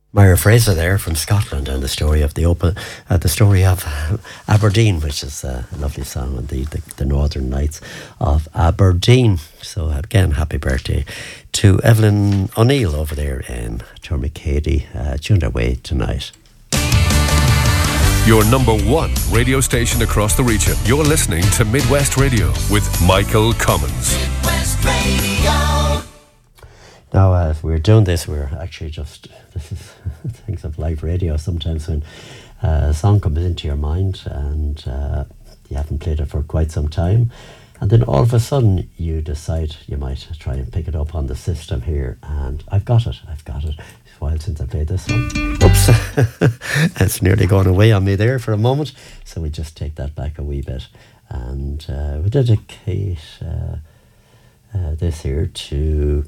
Myra Fraser there from Scotland, and the story of the story of Aberdeen, which is a lovely song indeed, the Northern Lights of Aberdeen. So again, happy birthday to Evelyn O'Neill over there in Tourmakeady, tuned our way tonight. Your number one radio station across the region. You're listening to Midwest Radio with Michael Commons. Midwest Radio. Now, if we're doing this, we're actually this is things of live radio. Sometimes when a song comes into your mind and you haven't played it for quite some time, and then all of a sudden you decide you might try and pick it up on the system here, and I've got it. It's a while since I played this one. Oops, it's nearly gone away on me there for a moment, so we just take that back a wee bit, and we dedicate this here to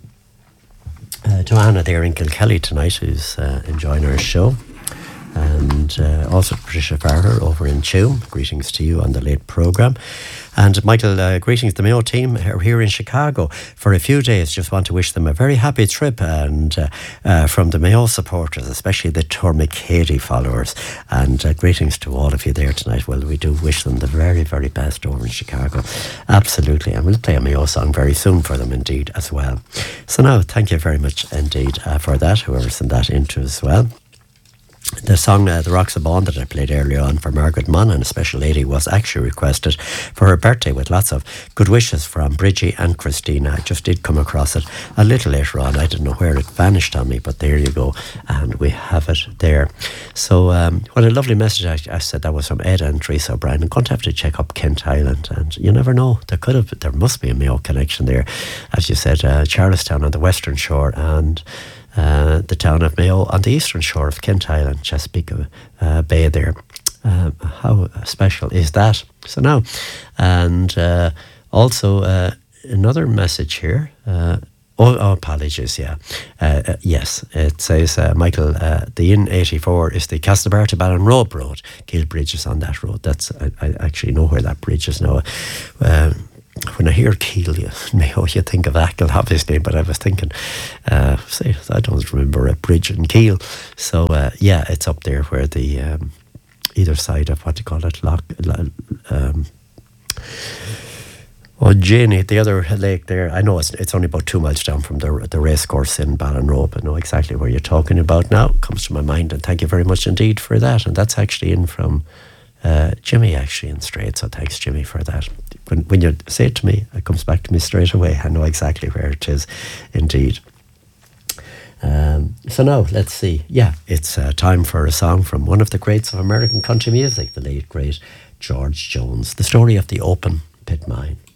Anna there in Kilkelly tonight, who's enjoying our show, and also Patricia Farrer over in Tuam. Greetings to you on the late programme. And Michael, greetings. The Mayo team are here in Chicago for a few days. Just want to wish them a very happy trip, and from the Mayo supporters, especially the Tourmakeady followers, and greetings to all of you there tonight. Well, we do wish them the very, very best over in Chicago. Absolutely. And we'll play a Mayo song very soon for them indeed as well. So now, thank you very much indeed for that, whoever sent that into as well. The song The Rocks of Bond that I played earlier on for Margaret Monaghan, a special lady, was actually requested for her birthday with lots of good wishes from Bridgie and Christina. I just did come across it a little later on. I didn't know where it vanished on me, but there you go, and we have it there. So what a lovely message. I said that was from Ed and Teresa O'Brien. I'm going to have to check up Kent Island, and you never know, there must be a Mayo connection there. As you said, Charlestown on the western shore, and the town of Mayo on the eastern shore of Kent Island, Chesapeake Bay there. How special is that? So now, and also another message here. Apologies, yeah. Yes, it says, Michael, the N84 is the Castlebar to Ballinrobe Road. Kiel Bridge is on that road. I actually know where that bridge is now. When I hear Kiel, you think of Achill, obviously, but I was thinking, I don't remember a bridge in Kiel. So, yeah, it's up there where the either side of what do you call it, Janie, the other lake there. I know it's only about 2 miles down from the race course in Ballinrobe. I know exactly where you're talking about now. It comes to my mind, and thank you very much indeed for that. And that's actually in from Jimmy, actually, in Straight. So thanks, Jimmy, for that. When you say it to me, it comes back to me straight away. I know exactly where it is, indeed. So now, let's see. Yeah, it's time for a song from one of the greats of American country music, the late, great George Jones. The story of the open pit mine.